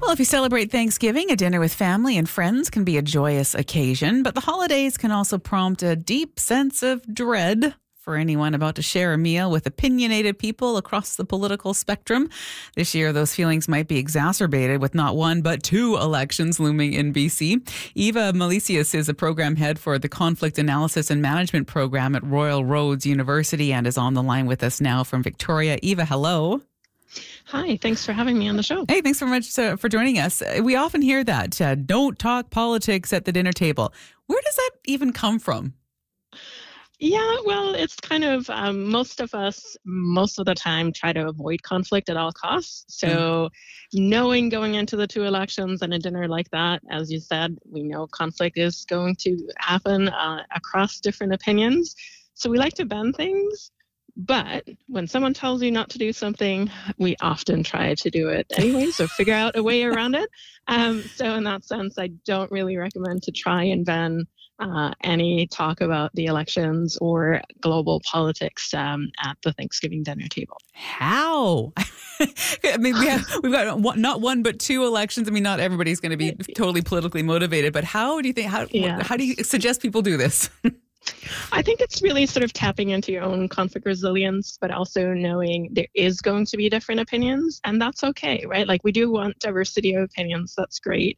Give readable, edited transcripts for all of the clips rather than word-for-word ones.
Well, if you celebrate Thanksgiving, a dinner with family and friends can be a joyous occasion, but the holidays can also prompt a deep sense of dread for anyone about to share a meal with opinionated people across the political spectrum. This year, those feelings might be exacerbated with not one, but two elections looming in BC. Eva Malesius is a program head for the Conflict Analysis and Management program at Royal Roads University and is on the line with us now from Victoria. Eva, hello. Hi, thanks for having me on the show. Hey, thanks so much for joining us. We often hear that, don't talk politics at the dinner table. Where does that even come from? Yeah, well, it's kind of most of us, most of the time, try to avoid conflict at all costs. So knowing going into the two elections and a dinner like that, as you said, we know conflict is going to happen across different opinions. So we like to bend things. But when someone tells you not to do something, we often try to do it anyways or figure out a way around it. So in that sense, I don't really recommend to try and ban any talk about the elections or global politics at the Thanksgiving dinner table. How? I mean, we've got not one, but two elections. I mean, not everybody's going to be totally politically motivated, but how do you think, how do you suggest people do this? I think it's really sort of tapping into your own conflict resilience, but also knowing there is going to be different opinions, and that's okay, right? Like, we do want diversity of opinions. That's great.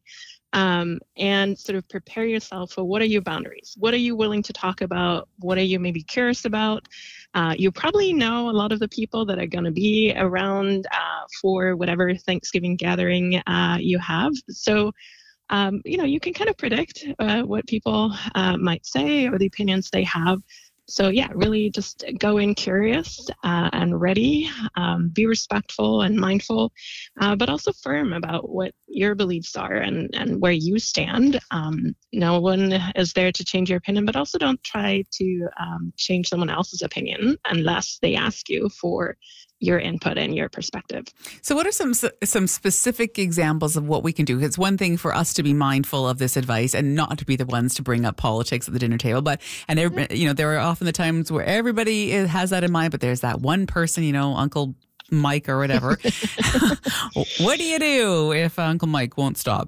And sort of prepare yourself for what are your boundaries? What are you willing to talk about? What are you maybe curious about? You probably know a lot of the people that are going to be around for whatever Thanksgiving gathering you have. So you can kind of predict what people might say or the opinions they have. So yeah, really just go in curious and ready, be respectful and mindful, but also firm about what your beliefs are and where you stand. No one is there to change your opinion, but also don't try to change someone else's opinion unless they ask you for your input and your perspective. So what are some specific examples of what we can do? It's one thing for us to be mindful of this advice and not to be the ones to bring up politics at the dinner table. There are often the times where everybody has that in mind, but there's that one person, Uncle Mike or whatever. What do you do if Uncle Mike won't stop?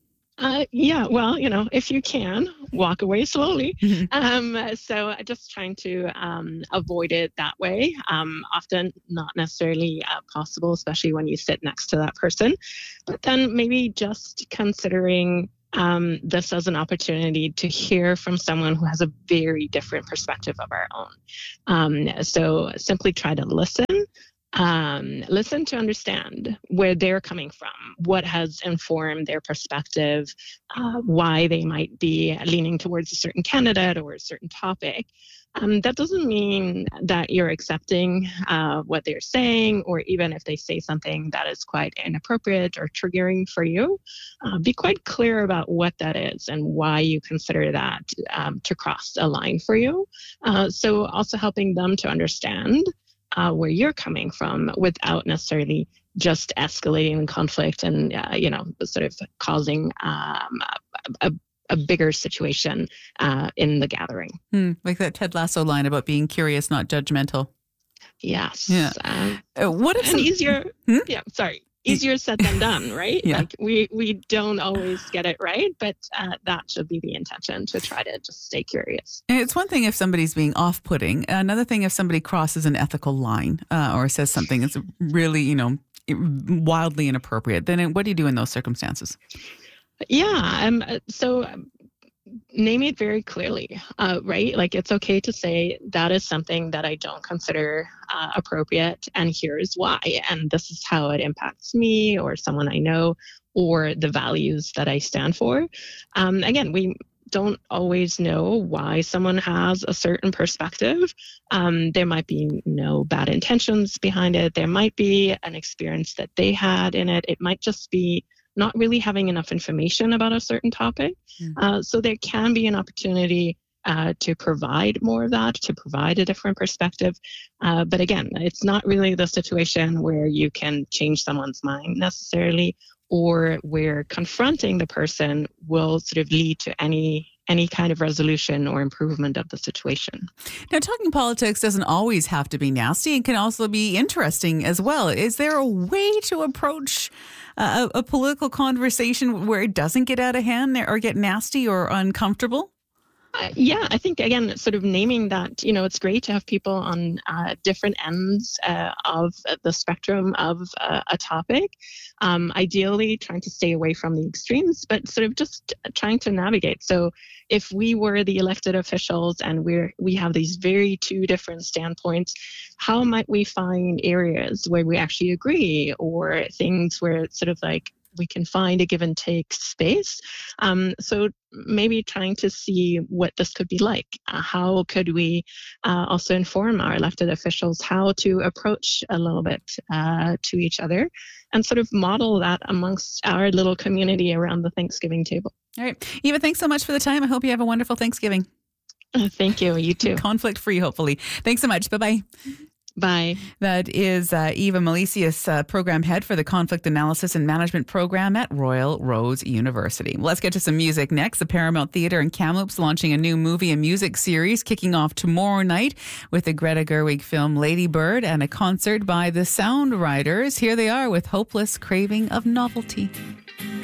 If you can, walk away slowly. So just trying to avoid it that way. Often not necessarily possible, especially when you sit next to that person. But then maybe just considering this as an opportunity to hear from someone who has a very different perspective of our own. So simply try to listen. Listen to understand where they're coming from, what has informed their perspective, why they might be leaning towards a certain candidate or a certain topic. That doesn't mean that you're accepting what they're saying, or even if they say something that is quite inappropriate or triggering for you, be quite clear about what that is and why you consider that to cross a line for you. So also helping them to understand where you're coming from without necessarily just escalating the conflict and, sort of causing a bigger situation in the gathering. Like that Ted Lasso line about being curious, not judgmental. Yes. Yeah. What if easier? Easier said than done, right? Yeah. Like we don't always get it right, but that should be the intention, to try to just stay curious. And it's one thing if somebody's being off-putting. Another thing if somebody crosses an ethical line or says something that's really, wildly inappropriate. Then what do you do in those circumstances? Yeah. Name it very clearly, right? Like, it's okay to say that is something that I don't consider appropriate, and here's why. And this is how it impacts me or someone I know, or the values that I stand for. Again, we don't always know why someone has a certain perspective. There might be no bad intentions behind it. There might be an experience that they had in it. It might just be not really having enough information about a certain topic. So there can be an opportunity to provide more of that, to provide a different perspective. But again, it's not really the situation where you can change someone's mind necessarily, or where confronting the person will sort of lead to any any kind of resolution or improvement of the situation. Now, talking politics doesn't always have to be nasty. It can also be interesting as well. Is there a way to approach a political conversation where it doesn't get out of hand or get nasty or uncomfortable? Yeah, I think, again, sort of naming that, it's great to have people on different ends of the spectrum of a topic. Ideally, trying to stay away from the extremes, but sort of just trying to navigate. So if we were the elected officials and we have these very two different standpoints, how might we find areas where we actually agree, or things where it's sort of like we can find a give and take space? So maybe trying to see what this could be like. How could we also inform our elected officials how to approach a little bit to each other, and sort of model that amongst our little community around the Thanksgiving table. All right. Eva, thanks so much for the time. I hope you have a wonderful Thanksgiving. Thank you. You too. Conflict-free, hopefully. Thanks so much. Bye-bye. Bye. That is Eva Malesius, Program Head for the Conflict Analysis and Management Program at Royal Roads University. Let's get to some music next. The Paramount Theatre in Kamloops launching a new movie and music series kicking off tomorrow night with the Greta Gerwig film Lady Bird and a concert by the Sound Riders. Here they are with Hopeless Craving of Novelty.